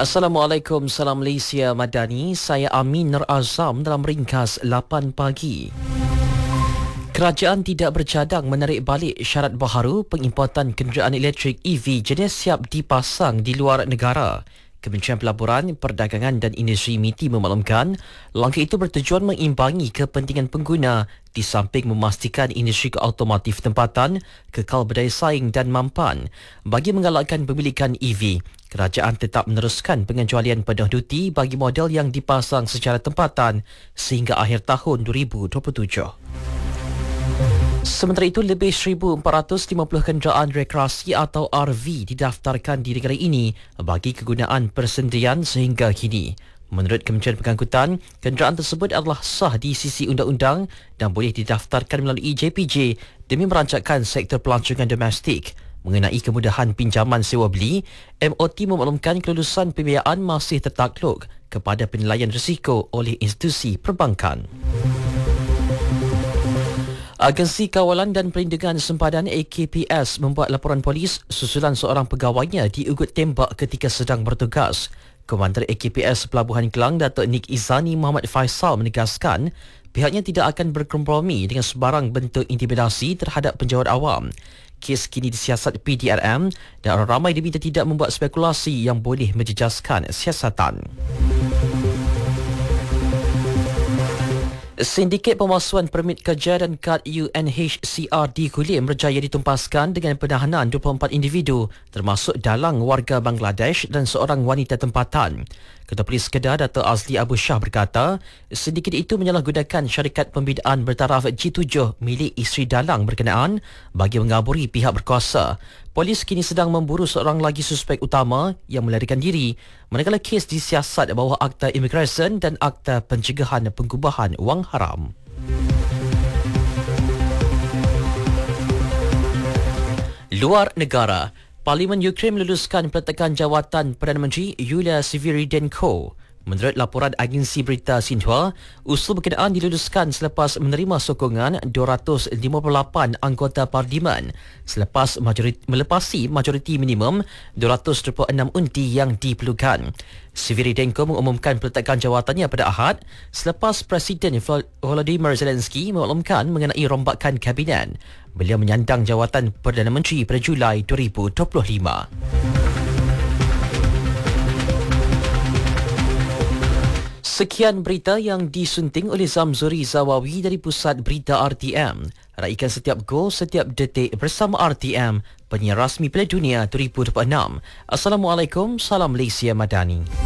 Assalamualaikum, salam Malaysia Madani. Saya Amin Nur Azam dalam ringkas 8 pagi. Kerajaan tidak bercadang menarik balik syarat baharu pengimportan kenderaan elektrik EV jenis siap dipasang di luar negara. Kementerian Pelaburan, Perdagangan dan Industri MITI memaklumkan langkah itu bertujuan mengimbangi kepentingan pengguna di samping memastikan industri automotif tempatan kekal berdaya saing dan mampan. Bagi menggalakkan pemilikan EV, kerajaan tetap meneruskan pengecualian penuh duti bagi model yang dipasang secara tempatan sehingga akhir tahun 2027. Sementara itu, lebih 1,450 kenderaan rekreasi atau RV didaftarkan di negara ini bagi kegunaan persendirian sehingga kini. Menurut Kementerian Pengangkutan, kenderaan tersebut adalah sah di sisi undang-undang dan boleh didaftarkan melalui JPJ demi merancangkan sektor pelancongan domestik. Mengenai kemudahan pinjaman sewa beli, MOT memaklumkan kelulusan pembiayaan masih tertakluk kepada penilaian risiko oleh institusi perbankan. Agensi Kawalan dan Perlindungan Sempadan AKPS membuat laporan polis susulan seorang pegawainya diugut tembak ketika sedang bertugas. Komander AKPS Pelabuhan Kelang, Datuk Nik Izani Muhammad Faisal menegaskan pihaknya tidak akan berkompromi dengan sebarang bentuk intimidasi terhadap penjawat awam. Kes kini disiasat PDRM dan orang ramai diminta tidak membuat spekulasi yang boleh menjejaskan siasatan. Sindiket pemalsuan permit kerja dan kad UNHCR di Kulim berjaya ditumpaskan dengan penahanan 24 individu termasuk dalang warga Bangladesh dan seorang wanita tempatan. Ketua Polis Kedah Dato' Azli Abu Shah berkata, sindiket itu menyalahgunakan syarikat pembinaan bertaraf G7 milik isteri dalang berkenaan bagi mengaburi pihak berkuasa. Polis kini sedang memburu seorang lagi suspek utama yang melarikan diri, manakala kes disiasat bawah Akta Imigresen dan Akta Pencegahan Pengubahan Wang Haram. Luar negara, Parlimen Ukraine meluluskan peletakan jawatan Perdana Menteri Yulia Sviridenko. Menurut laporan agensi berita Xinhua, usul berkenaan diluluskan selepas menerima sokongan 258 anggota parlimen selepas melepasi majoriti minimum 226 unti yang diperlukan. Sviridenko mengumumkan peletakan jawatannya pada Ahad selepas Presiden Volodymyr Zelensky memaklumkan mengenai rombakan kabinet. Beliau menyandang jawatan Perdana Menteri pada Julai 2025. Sekian berita yang disunting oleh Zamzuri Zawawi dari Pusat Berita RTM. Raikan setiap gol, setiap detik bersama RTM, penyiar rasmi Piala Dunia 2026. Assalamualaikum, salam Malaysia Madani.